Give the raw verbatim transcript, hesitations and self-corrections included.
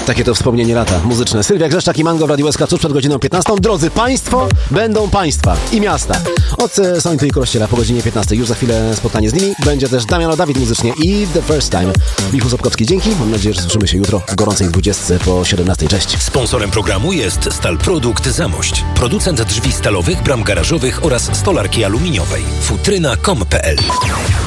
Takie to wspomnienie lata muzyczne. Sylwia Grzeszczak i Mango w Radiu S K tuż przed godziną piętnastą. Drodzy Państwo, będą Państwa i miasta. Od e, Sonitu i Kościela po godzinie piętnastej. Już za chwilę spotkanie z nimi. Będzie też Damiano Dawid muzycznie i The First Time. Michał Sobkowski, dzięki. Mam nadzieję, że słyszymy się jutro w gorącej dwudziestce po siedemnastej. Cześć. Sponsorem programu jest Stalprodukt Zamość. Producent drzwi stalowych, bram garażowych oraz stolarki aluminiowej. futryna kropka com kropka pe el